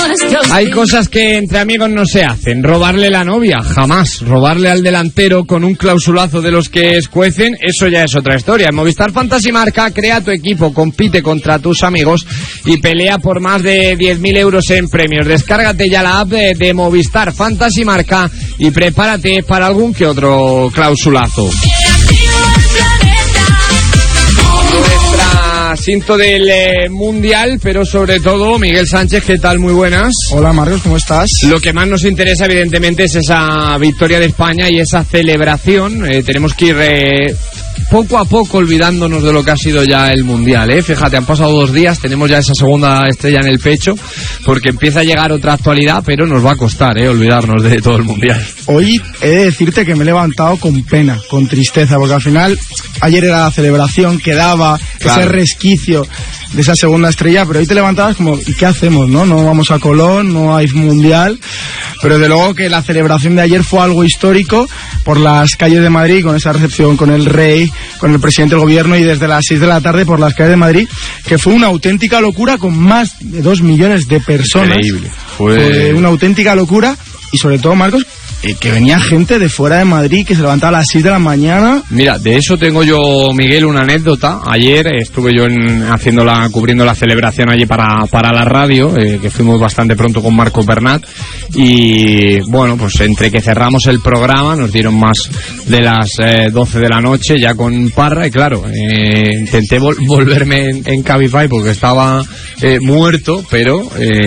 Hay cosas que entre amigos no se hacen. Robarle la novia, jamás. Robarle al delantero con un clausulazo de los que escuecen, eso ya es otra historia. En Movistar Fantasy Marca, crea tu equipo, compite contra tus amigos y pelea por más de 10.000 euros en premios. Descárgate ya la app de Movistar Fantasy Marca y prepárate para algún que otro clausulazo. Asinto del Mundial, pero sobre todo, Miguel Sánchez, ¿qué tal? Muy buenas. Hola Marcos, ¿cómo estás? Lo que más nos interesa, evidentemente, es esa victoria de España y esa celebración. Tenemos que ir poco a poco olvidándonos de lo que ha sido ya el Mundial, ¿eh? Fíjate, han pasado 2 días, tenemos ya esa segunda estrella en el pecho, porque empieza a llegar otra actualidad, pero nos va a costar, olvidarnos de todo el Mundial. Hoy he de decirte que me he levantado con pena, con tristeza, porque al final ayer era la celebración, quedaba ese resquicio de esa segunda estrella, pero hoy te levantabas como, ¿y qué hacemos? No vamos a Colón, no hay Mundial, pero de luego que la celebración de ayer fue algo histórico por las calles de Madrid, con esa recepción con el rey, con el presidente del gobierno, y desde las 6 de la tarde por las calles de Madrid, que fue una auténtica locura con más de 2 millones de personas. Increíble. Fue una auténtica locura, y sobre todo, Marcos, que venía gente de fuera de Madrid que se levantaba a las 6 de la mañana. Mira, de eso tengo yo, Miguel, una anécdota. Ayer estuve yo cubriendo la celebración allí para la radio, que fuimos bastante pronto con Marcos Bernat, y bueno, pues entre que cerramos el programa nos dieron más de las 12 de la noche ya con Parra, y claro, intenté volverme en Cabify porque estaba muerto, pero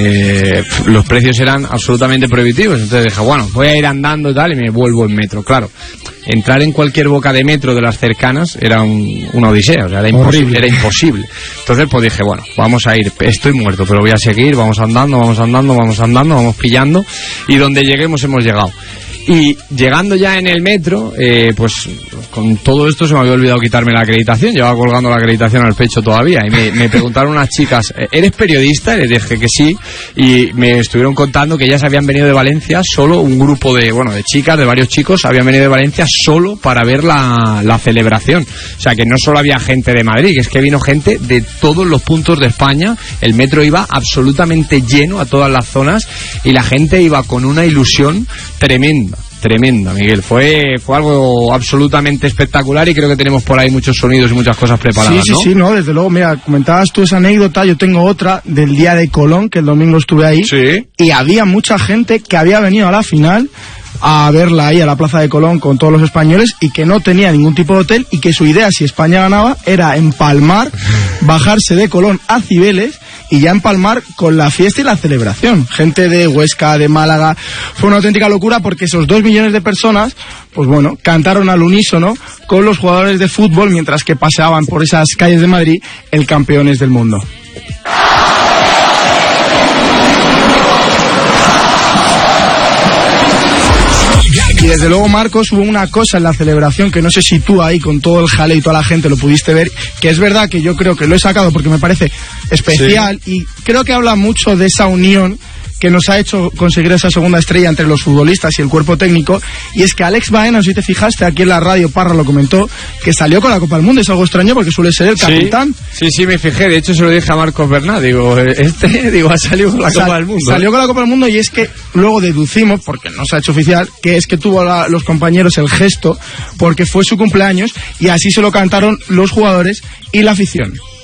los precios eran absolutamente prohibitivos. Entonces dije, bueno, voy a ir andando y tal, y me vuelvo en metro. Claro, entrar en cualquier boca de metro de las cercanas era una odisea, o sea, era imposible. Entonces pues dije, bueno, vamos a ir, estoy muerto, pero voy a seguir, vamos andando, vamos pillando, y donde lleguemos hemos llegado. Y llegando ya en el metro, pues con todo esto se me había olvidado quitarme la acreditación. Llevaba colgando la acreditación al pecho todavía. Y me preguntaron unas chicas, ¿eres periodista? Y les dije que sí. Y me estuvieron contando que ellas habían venido de Valencia, solo un grupo de chicas, de varios chicos, habían venido de Valencia solo para ver la celebración. O sea, que no solo había gente de Madrid, que es que vino gente de todos los puntos de España. El metro iba absolutamente lleno a todas las zonas y la gente iba con una ilusión tremenda, Miguel. Fue algo absolutamente espectacular, y creo que tenemos por ahí muchos sonidos y muchas cosas preparadas, ¿no? Sí, desde luego. Mira, comentabas tú esa anécdota, yo tengo otra del día de Colón, que el domingo estuve ahí, sí, y había mucha gente que había venido a la final a verla ahí a la Plaza de Colón con todos los españoles, y que no tenía ningún tipo de hotel, y que su idea, si España ganaba, era empalmar, bajarse de Colón a Cibeles y ya empalmar con la fiesta y la celebración. Gente de Huesca, de Málaga. Fue una auténtica locura, porque esos 2 millones de personas, pues bueno, cantaron al unísono con los jugadores de fútbol mientras que paseaban por esas calles de Madrid el campeones del mundo. Y desde luego, Marcos, hubo una cosa en la celebración que no sé si tú ahí con todo el jaleo y toda la gente lo pudiste ver, que es verdad que yo creo que lo he sacado porque me parece especial, sí, y creo que habla mucho de esa unión que nos ha hecho conseguir esa segunda estrella entre los futbolistas y el cuerpo técnico, y es que Alex Baena, no sé si te fijaste, aquí en la radio Parra lo comentó, que salió con la Copa del Mundo. Es algo extraño porque suele ser el capitán. Sí, me fijé, de hecho se lo dije a Marcos Bernat, ha salido con la Copa del Mundo. Salió con la Copa del Mundo, y es que luego deducimos, porque no se ha hecho oficial, que es que tuvo los compañeros el gesto, porque fue su cumpleaños, y así se lo cantaron los jugadores y la afición.